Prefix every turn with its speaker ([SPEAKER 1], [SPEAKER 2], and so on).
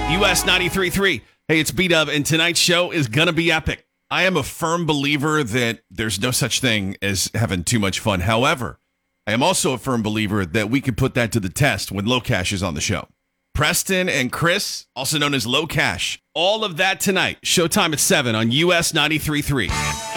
[SPEAKER 1] US 93.3. Hey, it's B-Dub, and tonight's show is going to be epic. I am a firm believer that there's no such thing as having too much fun. However, I am also a firm believer that we can put that to the test when Low Cash is on the show. Preston and Chris, also known as Low Cash. All of that tonight. Showtime at 7 on US 93.3.